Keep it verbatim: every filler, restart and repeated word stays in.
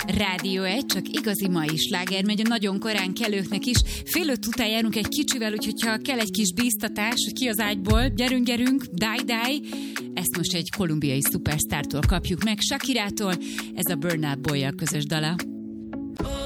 Rádió egy, csak igazi mai sláger megy a nagyon korán kelőknek is. Fél öt után járunk egy kicsivel, úgyhogy ha kell egy kis bíztatás, hogy ki az ágyból, gyerünk, gyerünk, die, die. Ezt most egy kolumbiai szupersztártól kapjuk meg, Shakirától. Ez a Burna Boy-jal közös dala.